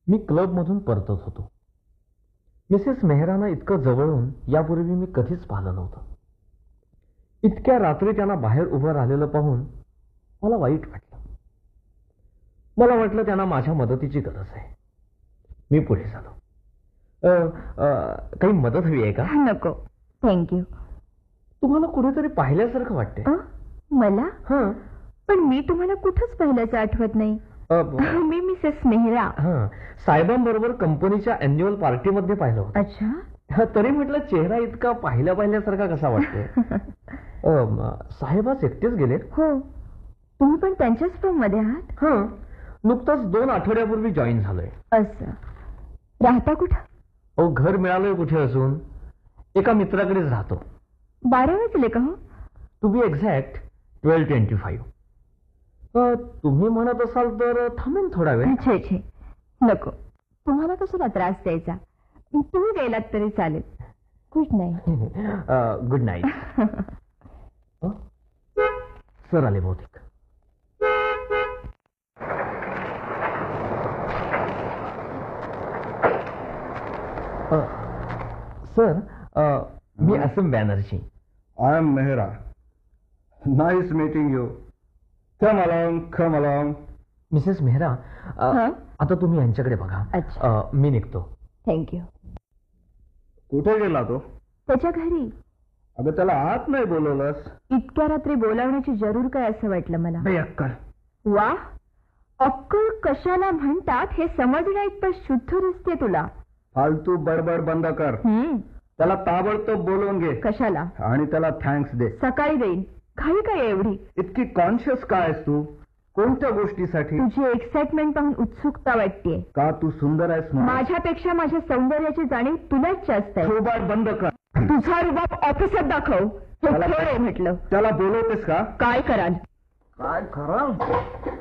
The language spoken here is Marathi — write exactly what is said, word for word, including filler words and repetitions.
मी क्लबमधून परतत होतो. मिसेस मेहराना इतकं जवळून यापूर्वी मी कधीच पाहिलं नव्हतं. इतक्या रात्री त्यांना बाहेर उभं राहिलेलं पाहून मला वाईट वाटलं. मला वाटलं त्यांना माझ्या मदतीची गरज आहे. मी पुढे झालो. अ, अ, काही मदत हवी आहे का? नको, थँक्यू. तुम्हाला कुठेतरी पाहिल्यासारखं वाटतंय. मला? हं. पण मी तुम्हाला कुठंच पाहिल्याचं आठवत नाही. मी मिसेस मेहरा. हां, साहेबांबरोबर कंपनीच्या अॅन्युअल पार्टीमध्ये पाहिलं होतं. अच्छा. तरी म्हटलं चेहरा इतका पाहिल्या पाहिल्यासारखा कसा वाटतोय. साहेबाच एकटेच गेले? हो. तुम्ही पण त्यांच्याच फर्म मध्ये आहात? हं, नुकताच दोन आठवड्यापूर्वी जॉईन झालोय. असं. राहता कुठं? अहो, घर मिळालंय कुठे असून एका मित्राकडेच राहतो. बारा वाजले का? हो, to be exact twelve twenty five. तुम्ही म्हणत असाल तर थांबेन थोडा वेळ. छे छे, नको. तुम्हाला कशाला त्रास द्यायचा. तुम्ही गेलात तरी चालेल. Good night. Good night. Sir आले बहुतेक. Sir, me Assam Banerjee. I am Mehra. Nice meeting you. Come along, come along. Mrs Mehra, आता तुम्ही यांच्याकडे बघा. अच्छा. मी निघतो. थँक्यू. कुठे गेला तो? त्याच्या घरी. अगं, त्याला आत नाही बोलवलंस? इतक्या रात्री बोलावण्याची जरूर काय असं वाटलं मला. अक्कल. वा, अक्कल कशाला म्हणतात हे समजण्या इतकं शुद्ध दिसते तुला. फालतू बडबड बंद कर. त्याला ताबडतोब बोलवून घे. कशाला? आणि त्याला थँक्स दे. सकाळी देईन. घाई काय एवढी? इतकी कॉन्शियस काय आहेस तू? कोणत्या गोष्टीसाठी? तुझी एक्साइटमेंट पाहून उत्सुकता वाटते. का तू सुंदर आहेस? माझ्यापेक्षा माझ्या सौंदर्याची जाणीव तुलाच जास्त आहे. रुबाब बंद कर. तुझा रुबाब ऑफिसात दाखव. हे खरं आहे म्हटलं. त्याला बोलवतेस का? काय कराल? काय कराल?